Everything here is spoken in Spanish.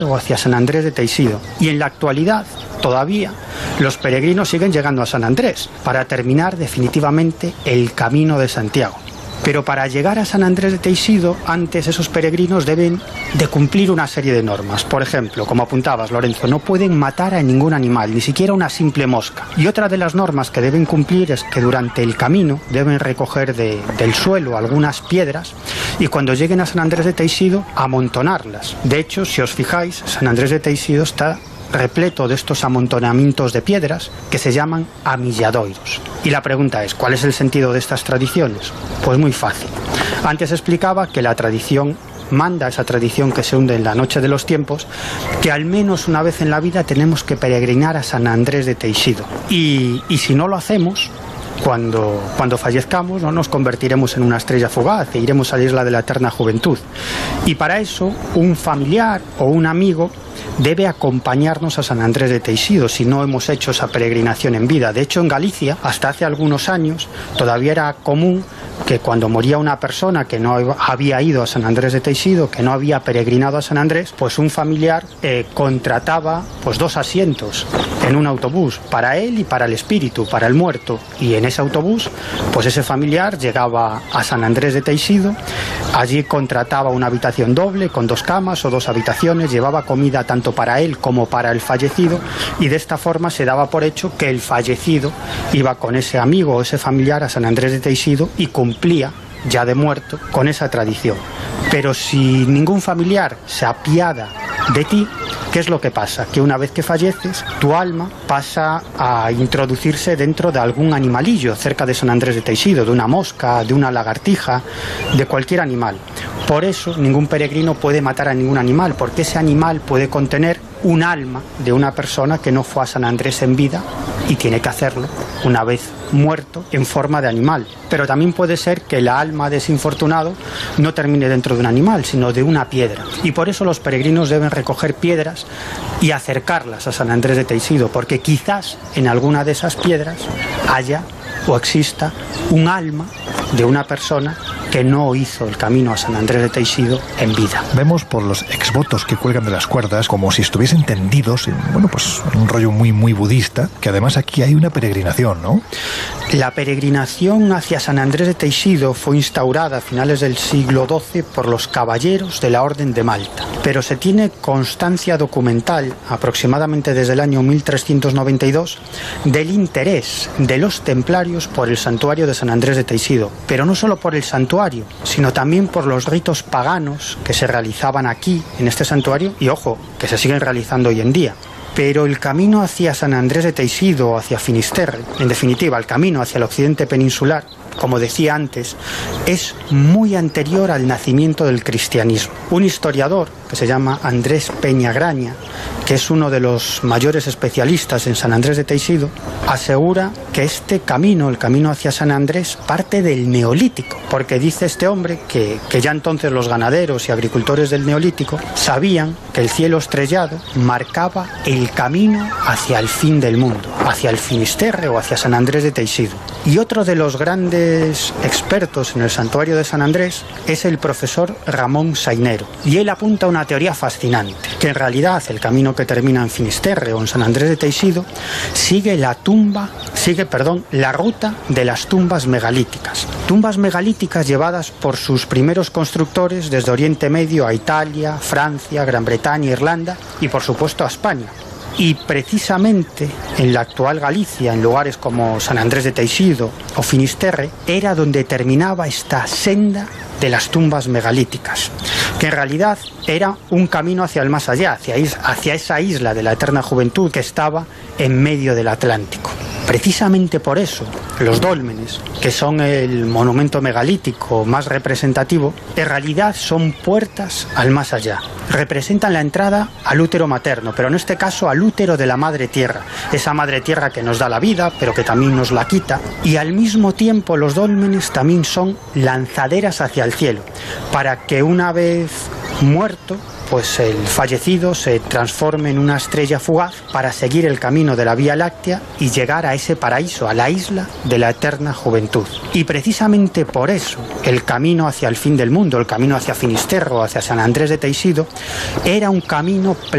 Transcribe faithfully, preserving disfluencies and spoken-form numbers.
o hacia San Andrés de Teixido. Y en la actualidad, todavía, los peregrinos siguen llegando a San Andrés para terminar definitivamente el Camino de Santiago. Pero para llegar a San Andrés de Teixido, antes esos peregrinos deben de cumplir una serie de normas. Por ejemplo, como apuntabas, Lorenzo, no pueden matar a ningún animal, ni siquiera una simple mosca. Y otra de las normas que deben cumplir es que durante el camino deben recoger de, del suelo algunas piedras y cuando lleguen a San Andrés de Teixido, amontonarlas. De hecho, si os fijáis, San Andrés de Teixido está repleto de estos amontonamientos de piedras que se llaman amilladoiros. Y la pregunta es, ¿cuál es el sentido de estas tradiciones? Pues muy fácil. Antes explicaba que la tradición manda, esa tradición que se hunde en la noche de los tiempos, que al menos una vez en la vida tenemos que peregrinar a San Andrés de Teixido. Y, y si no lo hacemos, Cuando, cuando fallezcamos, no nos convertiremos en una estrella fugaz e iremos a la isla de la eterna juventud. Y para eso, un familiar o un amigo debe acompañarnos a San Andrés de Teixido si no hemos hecho esa peregrinación en vida. De hecho, en Galicia, hasta hace algunos años, todavía era común que cuando moría una persona que no había ido a San Andrés de Teixido, que no había peregrinado a San Andrés, pues un familiar eh, contrataba pues dos asientos en un autobús para él y para el espíritu, para el muerto. Y en ese autobús, pues ese familiar llegaba a San Andrés de Teixido, allí contrataba una habitación doble con dos camas o dos habitaciones, llevaba comida tanto para él como para el fallecido y de esta forma se daba por hecho que el fallecido iba con ese amigo o ese familiar a San Andrés de Teixido y cumplía, ya de muerto, con esa tradición. Pero si ningún familiar se apiada de ti, ¿qué es lo que pasa? Que una vez que falleces, tu alma pasa a introducirse dentro de algún animalillo cerca de San Andrés de Teixido, de una mosca, de una lagartija, de cualquier animal. Por eso ningún peregrino puede matar a ningún animal, porque ese animal puede contener un alma de una persona que no fue a San Andrés en vida y tiene que hacerlo una vez muerto en forma de animal. Pero también puede ser que la alma de ese infortunado no termine dentro de un animal, sino de una piedra. Y por eso los peregrinos deben recoger piedras y acercarlas a San Andrés de Teixido, porque quizás en alguna de esas piedras haya o exista un alma de una persona que no hizo el camino a San Andrés de Teixido en vida. Vemos por los exvotos que cuelgan de las cuerdas como si estuviesen tendidos en, bueno, pues un rollo muy, muy budista, que además aquí hay una peregrinación, ¿no? La peregrinación hacia San Andrés de Teixido fue instaurada a finales del siglo doce por los caballeros de la Orden de Malta, pero se tiene constancia documental, aproximadamente desde el año mil trescientos noventa y dos, del interés de los templarios por el santuario de San Andrés de Teixido, pero no solo por el santuario, sino también por los ritos paganos que se realizaban aquí, en este santuario, y ojo, que se siguen realizando hoy en día. Pero el camino hacia San Andrés de Teixido o hacia Finisterre, en definitiva, el camino hacia el occidente peninsular, como decía antes, es muy anterior al nacimiento del cristianismo. Un historiador que se llama Andrés Peñagraña, que es uno de los mayores especialistas en San Andrés de Teixido, asegura que este camino, el camino hacia San Andrés, parte del Neolítico, porque dice este hombre que, que ya entonces los ganaderos y agricultores del Neolítico sabían que el cielo estrellado marcaba el camino hacia el fin del mundo, hacia el Finisterre o hacia San Andrés de Teixido. Y otro de los grandes expertos en el santuario de San Andrés es el profesor Ramón Sainero, y él apunta una teoría fascinante, que en realidad el camino que termina en Finisterre o en San Andrés de Teixido sigue la tumba, sigue, perdón, la ruta de las tumbas megalíticas. Tumbas megalíticas llevadas por sus primeros constructores desde Oriente Medio a Italia, Francia, Gran Bretaña, Irlanda y por supuesto a España. Y precisamente en la actual Galicia, en lugares como San Andrés de Teixido o Finisterre, era donde terminaba esta senda de las tumbas megalíticas, que en realidad era un camino hacia el más allá, hacia, hacia esa isla de la eterna juventud que estaba en medio del Atlántico. Precisamente por eso, los dólmenes, que son el monumento megalítico más representativo, en realidad son puertas al más allá. Representan la entrada al útero materno, pero en este caso al útero de la madre tierra, esa madre tierra que nos da la vida, pero que también nos la quita. Y al mismo tiempo los dólmenes también son lanzaderas hacia el cielo, para que una vez muerto, pues el fallecido se transforme en una estrella fugaz para seguir el camino de la Vía Láctea y llegar a ese paraíso, a la isla de la eterna juventud. Y precisamente por eso el camino hacia el fin del mundo, el camino hacia Finisterre o hacia San Andrés de Teixido, era un camino